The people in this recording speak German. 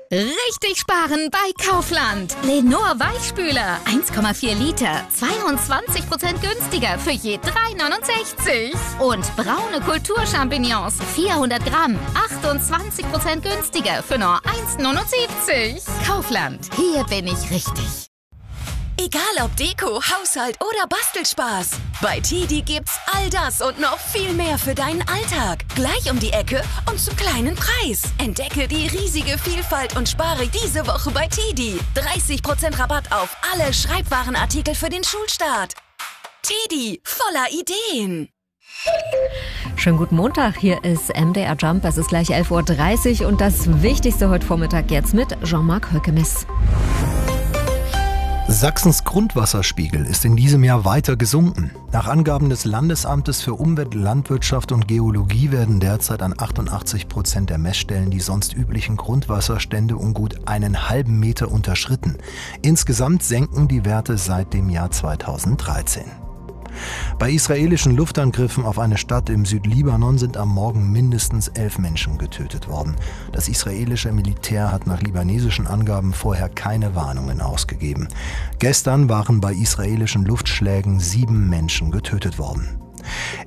Richtig sparen bei Kaufland. Lenor Weichspüler 1,4 Liter, 22% günstiger für je 3,69. Und braune Kulturchampignons 400 Gramm, 28% günstiger für nur 1,79. Kaufland, hier bin ich richtig. Egal ob Deko, Haushalt oder Bastelspaß. Bei TIDI gibt's all das und noch viel mehr für deinen Alltag. Gleich um die Ecke und zum kleinen Preis. Entdecke die riesige Vielfalt und spare diese Woche bei TIDI. 30% Rabatt auf alle Schreibwarenartikel für den Schulstart. TIDI, voller Ideen. Schönen guten Montag, hier ist MDR Jump. Es ist gleich 11.30 Uhr und das Wichtigste heute Vormittag jetzt mit Jean-Marc Hökemes. Sachsens Grundwasserspiegel ist in diesem Jahr weiter gesunken. Nach Angaben des Landesamtes für Umwelt, Landwirtschaft und Geologie werden derzeit an 88% der Messstellen die sonst üblichen Grundwasserstände um gut einen halben Meter unterschritten. Insgesamt senken die Werte seit dem Jahr 2013. Bei israelischen Luftangriffen auf eine Stadt im Südlibanon sind am Morgen mindestens 11 Menschen getötet worden. Das israelische Militär hat nach libanesischen Angaben vorher keine Warnungen ausgegeben. Gestern waren bei israelischen Luftschlägen 7 Menschen getötet worden.